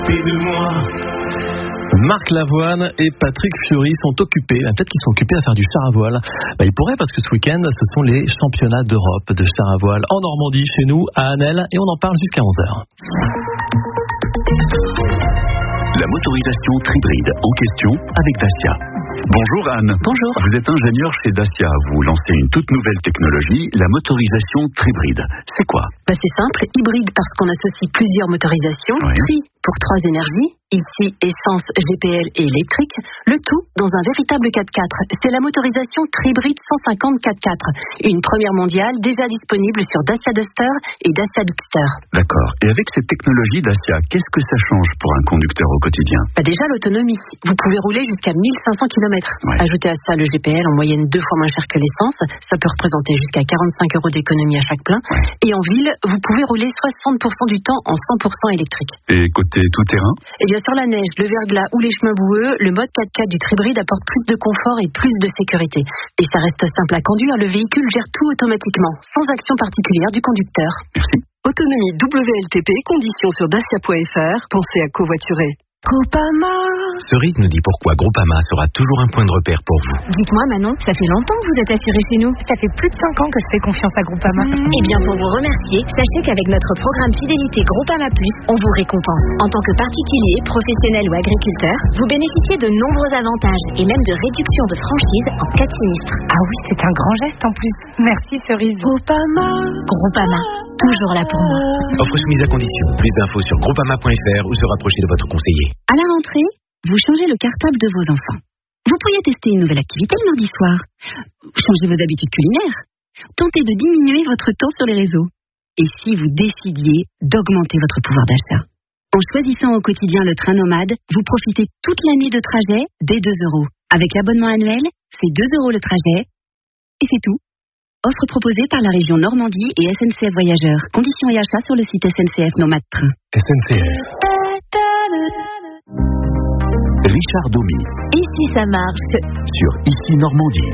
Marc Lavoine et Patrick Fiori sont occupés, peut-être qu'ils sont occupés à faire du char à voile. Ils pourraient, parce que ce week-end, ce sont les championnats d'Europe de char à voile en Normandie, chez nous, à Annelles, et on en parle jusqu'à 11h. La motorisation Tribride en question avec Dacia. Bonjour Anne. Bonjour. Vous êtes ingénieure chez Dacia. Vous lancez une toute nouvelle technologie, la motorisation Tribride. C'est quoi ? C'est simple, hybride parce qu'on associe plusieurs motorisations, tri pour 3 énergies, ici essence, GPL et électrique, le tout dans un véritable 4x4. C'est la motorisation Tribride 150 4x4, une première mondiale déjà disponible sur Dacia Duster et Dacia Bigster. D'accord. Et avec cette technologie Dacia, qu'est-ce que ça change pour un conducteur au quotidien ? Déjà l'autonomie. Vous pouvez rouler jusqu'à 1500 km. Ajoutez à ça le GPL en moyenne 2 fois moins cher que l'essence. Ça peut représenter jusqu'à 45 € d'économie à chaque plein. Et en ville, vous pouvez rouler 60% du temps en 100% électrique. Et côté tout-terrain ? Sur la neige, le verglas ou les chemins boueux, le mode 4x4 du Tribride apporte plus de confort et plus de sécurité. Et ça reste simple à conduire, le véhicule gère tout automatiquement, sans action particulière du conducteur. Merci. Autonomie WLTP, conditions sur dacia.fr. Pensez à covoiturer. Groupama. Cerise nous dit pourquoi Groupama sera toujours un point de repère pour vous. Dites-moi Manon, ça fait longtemps que vous êtes assuré chez nous. Ça fait plus de 5 ans que je fais confiance à Groupama. Eh bien pour vous remercier, sachez qu'avec notre programme fidélité Groupama Plus, on vous récompense. En tant que particulier, professionnel ou agriculteur, vous bénéficiez de nombreux avantages et même de réductions de franchise en cas de sinistre. Ah oui, c'est un grand geste en plus. Merci Cerise. Groupama, toujours là pour moi. Offre soumise à condition. Plus d'infos sur groupama.fr ou se rapprocher de votre conseiller. À la rentrée, vous changez le cartable de vos enfants. Vous pourriez tester une nouvelle activité le mardi soir. Changez vos habitudes culinaires. Tentez de diminuer votre temps sur les réseaux. Et si vous décidiez d'augmenter votre pouvoir d'achat ? En choisissant au quotidien le train nomade, vous profitez toute l'année de trajet dès 2 €. Avec l'abonnement annuel, c'est 2 € le trajet. Et c'est tout. Offre proposée par la région Normandie et SNCF Voyageurs. Conditions et achats sur le site SNCF Nomade Train. SNCF. Richard Domi. Et si ça marche ? Sur Ici Normandie.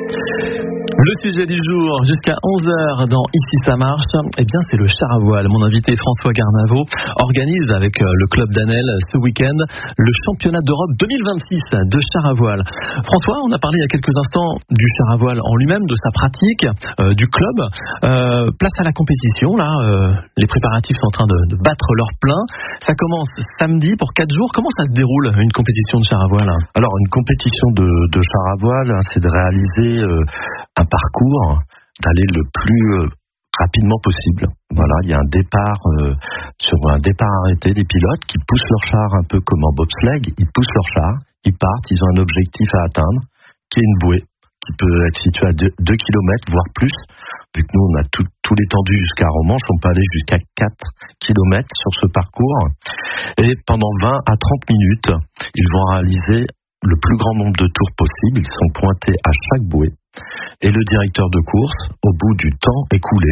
Le sujet du jour, jusqu'à 11h dans Ici ça marche, c'est le char à voile. Mon invité François Garnavo organise avec le club d'Annelles ce week-end le championnat d'Europe 2026 de char à voile. François, on a parlé il y a quelques instants du char à voile en lui-même, de sa pratique, du club. Place à la compétition, là, les préparatifs sont en train de battre leur plein. Ça commence samedi pour 4 jours. Comment ça se déroule une compétition de char à voile ? Alors une compétition de char à voile, c'est de réaliser un parcours, d'aller le plus rapidement possible. Voilà, il y a un départ sur un départ arrêté des pilotes qui poussent leur char un peu comme en bobsleigh. Ils poussent leur char, ils partent, ils ont un objectif à atteindre, qui est une bouée, qui peut être située à 2 km, voire plus. Vu que nous, on a tout l'étendue jusqu'à Romanche, on peut aller jusqu'à 4 km sur ce parcours. Et pendant 20 à 30 minutes, ils vont réaliser le plus grand nombre de tours possible. Ils sont pointés à chaque bouée. Et le directeur de course, au bout du temps écoulé,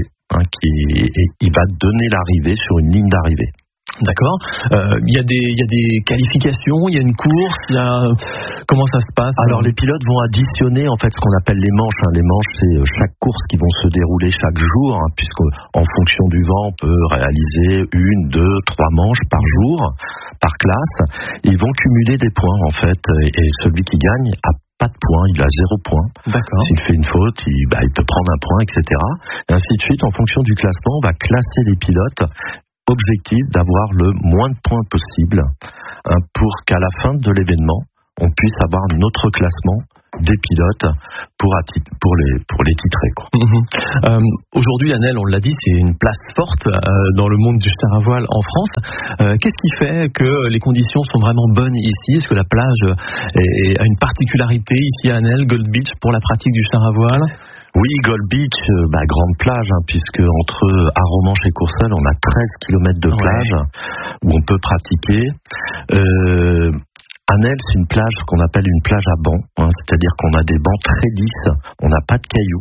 il va donner l'arrivée sur une ligne d'arrivée. D'accord. Il y a des qualifications, il y a une course, comment ça se passe ? Alors les pilotes vont additionner en fait ce qu'on appelle les manches. Les manches, c'est chaque course qui vont se dérouler chaque jour, puisqu'en fonction du vent, on peut réaliser 1, 2, 3 manches par jour, par classe. Ils vont cumuler des points en fait, et celui qui gagne a pas de points, il a 0 point. D'accord. S'il fait une faute, il peut prendre un point, etc. Et ainsi de suite, en fonction du classement, on va classer les pilotes. Objectif d'avoir le moins de points possible pour qu'à la fin de l'événement, on puisse avoir notre classement des pilotes pour les titrer, quoi. Aujourd'hui, Annelles, on l'a dit, c'est une place forte dans le monde du char à voile en France. Qu'est-ce qui fait que les conditions sont vraiment bonnes ici ? Est-ce que la plage a une particularité ici à Annelles, Gold Beach, pour la pratique du char à voile ? Oui, Gold Beach, grande plage, puisque entre Aromanche et Courseulles, on a 13 km de plage où on peut pratiquer. Annelles, c'est une plage qu'on appelle une plage à bancs, c'est-à-dire qu'on a des bancs très lisses, on n'a pas de cailloux.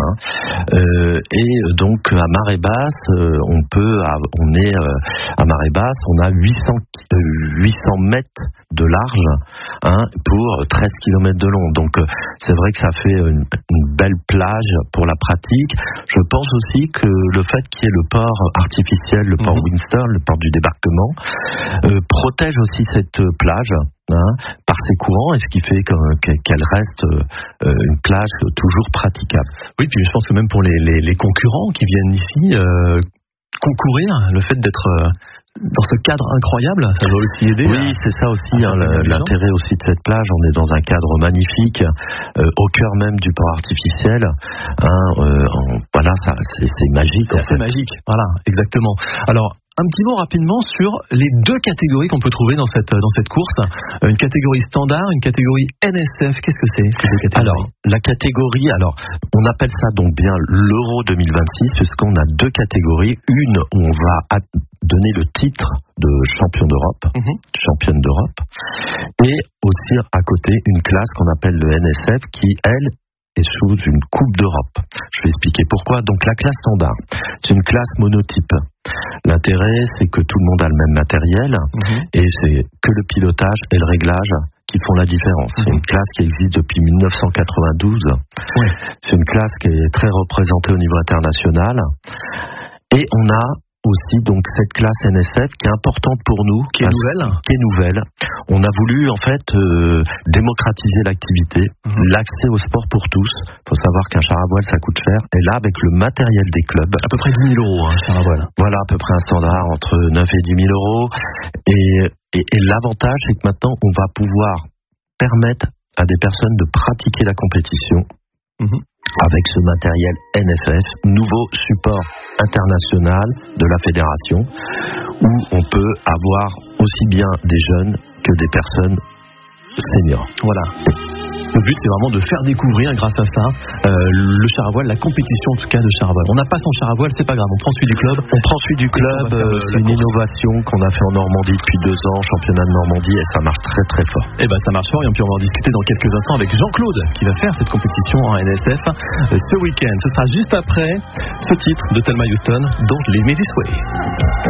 Et donc à marée basse, on est à marée basse, on a 800 mètres de large, pour 13 km de long. Donc c'est vrai que ça fait une belle plage pour la pratique. Je pense aussi que le fait qu'il y ait le port artificiel, le port Windsor, le port du débarquement, protège aussi cette plage par ses courants, et ce qui fait qu'elle reste une plage toujours praticable. Oui, puis je pense que même pour les concurrents qui viennent ici concourir, le fait d'être dans ce cadre incroyable, ça doit aussi aider. Oui, c'est ça aussi, l'intérêt aussi de cette plage. On est dans un cadre magnifique, au cœur même du port artificiel. Voilà, c'est magique. C'est assez magique, voilà, exactement. Alors, un petit mot rapidement sur les deux catégories qu'on peut trouver dans cette course. Une catégorie standard, une catégorie NSF. Qu'est-ce que c'est, ces deux catégories ? Alors, la catégorie, on appelle ça donc bien l'Euro 2026, puisqu'on a deux catégories. Une où on va donner le titre de champion d'Europe, championne d'Europe, et aussi à côté une classe qu'on appelle le NSF qui, elle, est sous une Coupe d'Europe. Je vais expliquer pourquoi. Donc la classe standard, c'est une classe monotype. L'intérêt, c'est que tout le monde a le même matériel, et c'est que le pilotage et le réglage qui font la différence. C'est une classe qui existe depuis 1992. C'est une classe qui est très représentée au niveau international. Et on a aussi donc cette classe NSF qui est importante pour nous, qui est nouvelle. On a voulu en fait démocratiser l'activité, l'accès au sport pour tous. Il faut savoir qu'un char à voile ça coûte cher, et là avec le matériel des clubs, à peu près 10 000 euros un char à voile. Voilà, à peu près un standard entre 9 et 10 000 euros. Et l'avantage, c'est que maintenant on va pouvoir permettre à des personnes de pratiquer la compétition avec ce matériel NFF, nouveau support international de la fédération, où on peut avoir aussi bien des jeunes que des personnes seniors. Voilà. Le but, c'est vraiment de faire découvrir, grâce à ça, le char à voile, la compétition en tout cas de char à voile. On n'a pas son char à voile, c'est pas grave, on prend celui du club. C'est une innovation qu'on a fait en Normandie depuis 2 ans, championnat de Normandie, et ça marche très très fort. Et ça marche fort, et puis on va en discuter dans quelques instants avec Jean-Claude, qui va faire cette compétition en NSF ce week-end. Ce sera juste après ce titre de Thelma Houston, Don't Leave Me This Way.